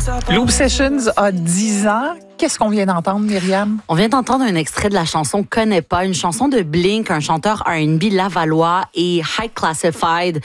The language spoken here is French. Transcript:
Loop Sessions a 10 ans. Qu'est-ce qu'on vient d'entendre, Myriam? On vient d'entendre un extrait de la chanson Connais pas, une chanson de Blink, un chanteur R&B lavallois et High Classified.